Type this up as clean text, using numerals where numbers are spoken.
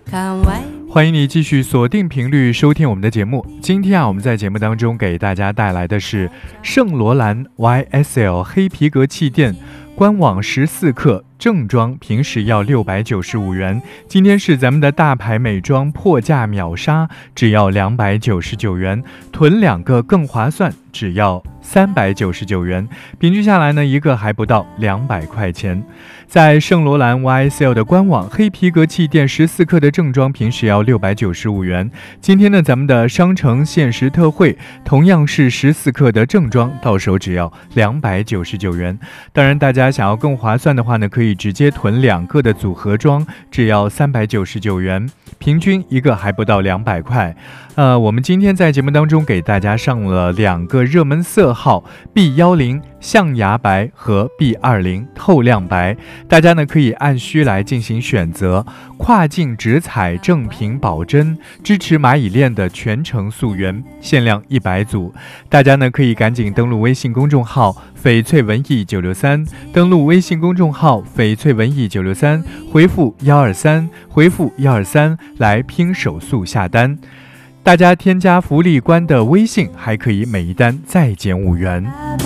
欢迎你继续锁定频率收听我们的节目。今天我们在节目当中给大家带来的是圣罗兰 YSL 黑皮革气垫，官网14克，正装平时要695元，今天是咱们的大牌美妆破价秒杀，只要299元，囤2个更划算，只要399元，平均下来呢，一个还不到200块钱。在圣罗兰 YSL 的官网，黑皮革气垫14克的正装平时要695元，今天呢，咱们的商城限时特惠，同样是14克的正装，到手只要299元。当然，大家想要更划算的话呢，可以直接囤2个的组合装，只要399元，平均一个还不到200块。我们今天在节目当中给大家上了2个热门色号 B10 象牙白和 B20 透亮白，大家呢可以按需来进行选择。跨境直采正品保真，支持蚂蚁链的全程溯源，限量100组，大家呢可以赶紧登录微信公众号翡翠文艺963，登录微信公众号翡翠文艺963，回复123，回复123来拼手速下单。大家添加福利官的微信，还可以每一单再减5元。